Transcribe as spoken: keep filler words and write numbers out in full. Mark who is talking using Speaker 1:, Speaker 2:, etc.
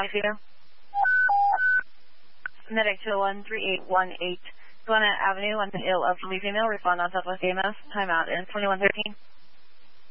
Speaker 1: you. Medic two oh one, three eight one eight, Gwinnett Avenue, on the ill of female, respond on Southwest A M S, timeout in twenty-one thirteen.